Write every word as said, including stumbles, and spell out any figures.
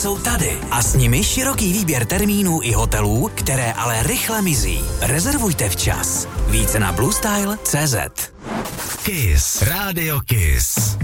jsou tady a s nimi široký výběr termínů i hotelů, které ale rychle mizí. Rezervujte včas. Více na bluestyle tečka cé zet. Kiss. Rádio Kiss.